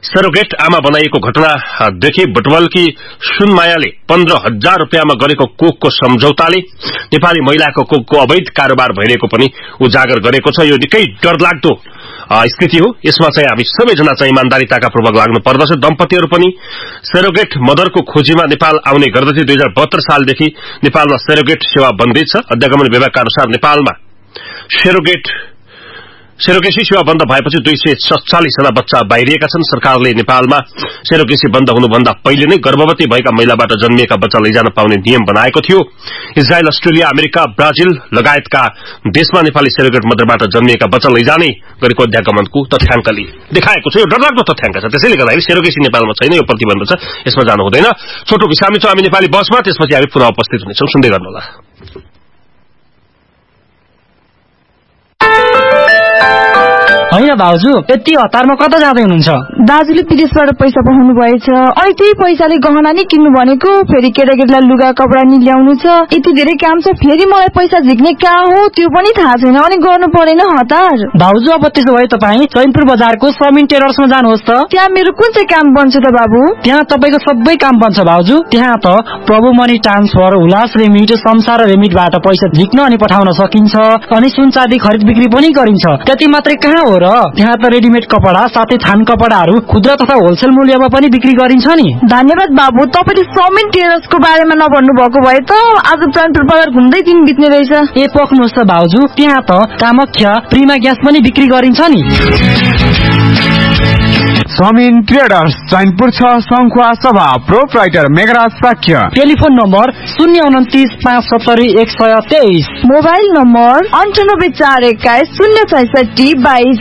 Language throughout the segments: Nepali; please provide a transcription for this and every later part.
सेरोगेट आमा बनाइएको घटनादेखि बुटवलकी सुनमायाले 15,000 रुपियाँमा गरेको कोखको सम्झौताले नेपाली महिलाको कोखको अवैध कारोबार भइरहेको पनि उजागर गरेको छ। यो निकै डरलाग्दो स्थिति हो। यसमा चाहिँ हामी सबैजना चाहिँ इमानदारीताका पूर्वक लाग्नु पर्दछ। दम्पतिहरू पनि सेरोगेट मदरको खोजीमा नेपाल आउने गर्दथे। 2072 सालदेखि नेपालमा सेरोगेट सेवा बन्दै छ। अध्यागमन विभागका अनुसार नेपालमा सेरोगेसी सेवा बन्द भएपछि 247 जना बच्चा बाहिरिएका छन्। सरकारले नेपालमा सेरोगेसी बन्द हुनुभन्दा पहिले नै गर्भवती भएका महिलाबाट जन्मिएका बच्चा लैजान पाउने नियम बनाएको थियो। इजरायल, अस्ट्रेलिया, अमेरिका, ब्राजिल लगायतका देशमा नेपाली सेरोगेट मदरबाट जन्मिएका बच्चा लैजाने गरेको अध्यागमनको तथ्याङ्कले देखाएको छ। यो डरलाग्दो तथ्याङ्क छ। त्यसैले गर्दाखेरि सेरोगेसी नेपालमा छैन, यो प्रतिबन्ध छ, यसमा जानु हुँदैन। छोटो विश्रामी छ, हामी नेपाली बसमा, त्यसपछि हामी पुनः उपस्थित हुनेछौँ। सुन्दै गर्नुहोला। होइन भाउजू, यति हतारमा कता जाँदै हुनुहुन्छ? दाजुले विदेशबाट पैसा पठाउनु भएछ, अनि त्यही पैसाले गहना नि किन्नु भनेको, फेरि केटाकेटीलाई लुगा कपडा नि ल्याउनु छ। यति धेरै काम छ, फेरि मलाई पैसा झिक्ने कहाँ हो त्यो पनि थाहा छैन, अनि गर्नु परेन हतार। भाउजू, अब त्यसो भए तपाईँ चैनपुर बजारको समिन टेलर्समा जानुहोस् त। त्यहाँ मेरो कुन चाहिँ काम बन्छ त बाबु? त्यहाँ तपाईँको सबै काम बन्छ भाउजू। त्यहाँ त प्रभु मनी ट्रान्सफर, उल्लास रेमिट, संसार रेमिटबाट पैसा झिक्न अनि पठाउन सकिन्छ, अनि सुन चाँदी खरिद बिक्री पनि गरिन्छ। त्यति मात्रै कहाँ हो र, त्यहाँ त रेडिमेड कपडा साथै थान कपडाहरू खुद्रा तथा होलसेल मूल्यमा पनि बिक्री गरिन्छ नि। धन्यवाद बाबु, तपाईँले समिन टेलर्सको बारेमा नभन्नु भएको भए त आज चैनपुर बजार घुम्दै दिन बित्ने रहेछ। ए पक्नुहोस् त भाउजू, त्यहाँ त कामख्या प्रिमा ग्यास पनि बिक्री गरिन्छ नि। समिन ट्रेडर्स, चैनपुर 6 सङ्खुवा सभा, proprietor Meghraj Shakya. Telephone number 029 570 123, mobile number 9841 066 22।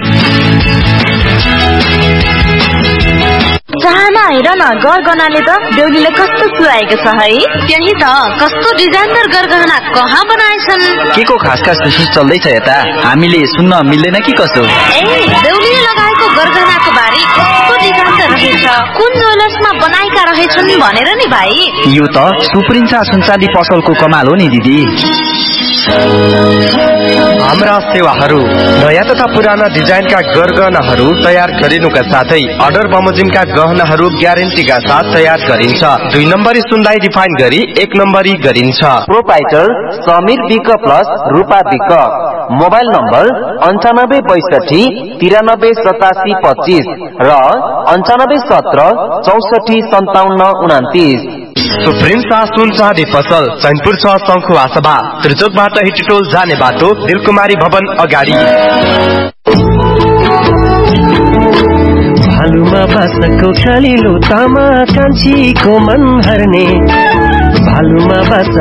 चाहना हेर न, गरगहनाले त देउलीले कस्तो सुहाएको छ है। त्यही त, कस्तो डिजाइनदार गरगहना कहाँ बनाएछन्? के को खास विशेष चल्दैछ यता? हामीले सुन्न मिल्दैन कि कसो? देउलीले लगाएको गरगहनाको बारे कस्तो डिजाइनदार रहेछ, कुन ज्वेलर्समा बनाएका रहेछन् भनेर नि भाइ। यो त सुप्रिन्सा सुनचाँदी पसलको कमाल हो नि दिदी। हाम्रा सेवाहरू नयाँ तथा पुराना डिजाइनका गरगहनाहरू तयार गरिनुका साथै अर्डर बमोजिमका गहनाहरू ग्यारेन्टीका साथ तयार गरिन्छ। 2 नम्बरी सुनलाई रिफाइन गरी 1 नम्बरी गरिन्छ। प्रोप्राइटर समीर विक प्लस रूपा विक। मोबाइल नम्बर 9562 93 87 25 र 9517 64 57 29। सुप्रिन्सा सुन चाँदी पसल, चैनपुर 6 सङ्खुवा सभा, त्रिचोकबाट हिटिटोल जाने बाटो, दिलकुमारी भवन अगाडि। भालुमा बाँसको खालिलो तामा कान्छीको मन हर्ने, भालुमा बाँस